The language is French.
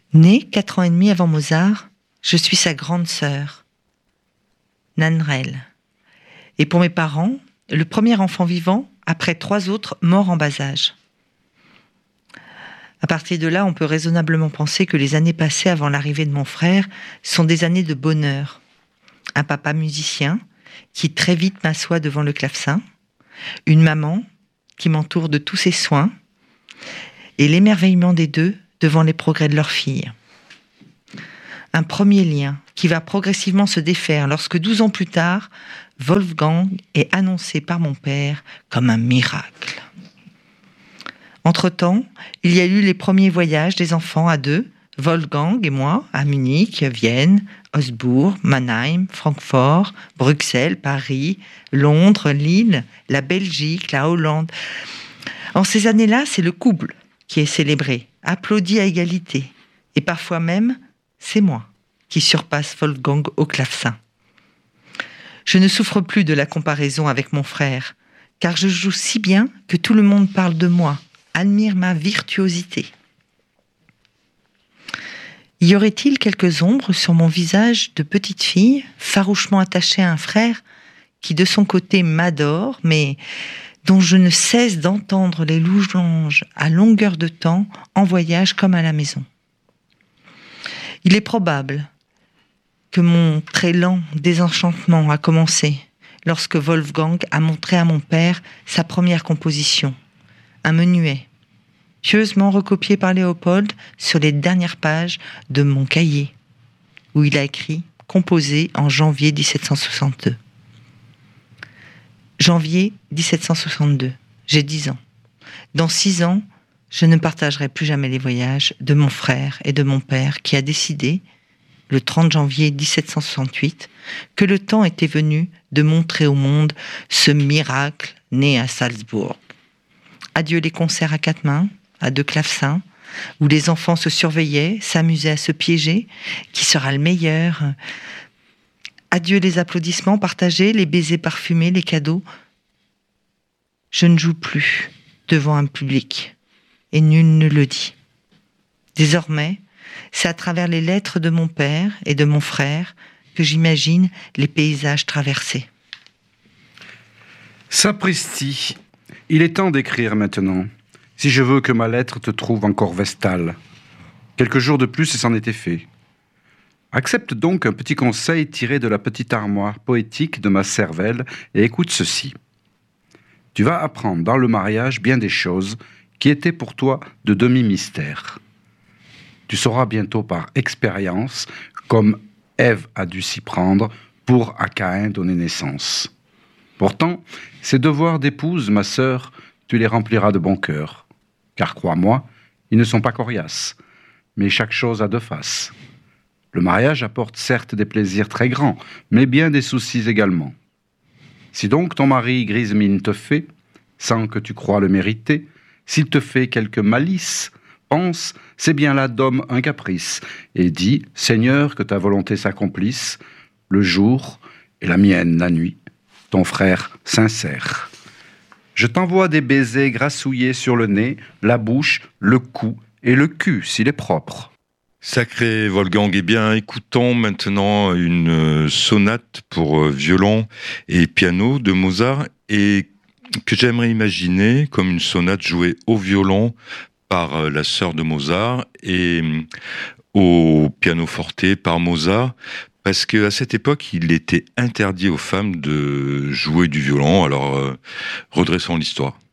Née 4 ans et demi avant Mozart, je suis sa grande sœur, Nannerl. Et pour mes parents, le premier enfant vivant après 3 autres morts en bas âge. À partir de là, on peut raisonnablement penser que les années passées avant l'arrivée de mon frère sont des années de bonheur. Un papa musicien qui très vite m'assoit devant le clavecin, une maman qui m'entoure de tous ses soins, et l'émerveillement des deux devant les progrès de leur fille. Un premier lien qui va progressivement se défaire lorsque 12 ans plus tard, Wolfgang est annoncé par mon père comme un miracle. Entre-temps, il y a eu les premiers voyages des enfants à deux, Wolfgang et moi, à Munich, Vienne, Augsbourg, Mannheim, Francfort, Bruxelles, Paris, Londres, Lille, la Belgique, la Hollande. En ces années-là, c'est le couple qui est célébré, applaudi à égalité. Et parfois même, c'est moi qui surpasse Wolfgang au clavecin. Je ne souffre plus de la comparaison avec mon frère, car je joue si bien que tout le monde parle de moi, admire ma virtuosité. Y aurait-il quelques ombres sur mon visage de petite fille, farouchement attachée à un frère qui de son côté m'adore, mais dont je ne cesse d'entendre les louanges à longueur de temps, en voyage comme à la maison. Il est probable que mon très lent désenchantement a commencé lorsque Wolfgang a montré à mon père sa première composition, un menuet, pieusement recopié par Léopold sur les dernières pages de mon cahier, où il a écrit « Composé en janvier 1762 ». Janvier 1762, j'ai 10 ans. Dans 6 ans, je ne partagerai plus jamais les voyages de mon frère et de mon père qui a décidé, le 30 janvier 1768, que le temps était venu de montrer au monde ce miracle né à Salzbourg. Adieu les concerts à 4 mains, à 2 clavecins, où les enfants se surveillaient, s'amusaient à se piéger, qui sera le meilleur. Adieu les applaudissements partagés, les baisers parfumés, les cadeaux. Je ne joue plus devant un public, et nul ne le dit. Désormais, c'est à travers les lettres de mon père et de mon frère que j'imagine les paysages traversés. Sapristi, il est temps d'écrire maintenant, si je veux que ma lettre te trouve encore vestale. Quelques jours de plus et c'en était fait. Accepte donc un petit conseil tiré de la petite armoire poétique de ma cervelle et écoute ceci. Tu vas apprendre dans le mariage bien des choses qui étaient pour toi de demi-mystères. Tu sauras bientôt par expérience comme Ève a dû s'y prendre pour à Caïn donner naissance. Pourtant, ces devoirs d'épouse, ma sœur, tu les rempliras de bon cœur. Car crois-moi, ils ne sont pas coriaces, mais chaque chose a 2 faces. Le mariage apporte certes des plaisirs très grands, mais bien des soucis également. Si donc ton mari grise mine te fait, sans que tu crois le mériter, s'il te fait quelque malice, pense, c'est bien là d'homme un caprice, et dis, Seigneur, que ta volonté s'accomplisse, le jour et la mienne la nuit, ton frère sincère. Je t'envoie des baisers grassouillés sur le nez, la bouche, le cou et le cul, s'il est propre. Sacré Wolfgang, eh bien, écoutons maintenant une sonate pour violon et piano de Mozart et que j'aimerais imaginer comme une sonate jouée au violon par la sœur de Mozart et au pianoforte par Mozart, parce qu'à cette époque, il était interdit aux femmes de jouer du violon. Alors, redressons l'histoire.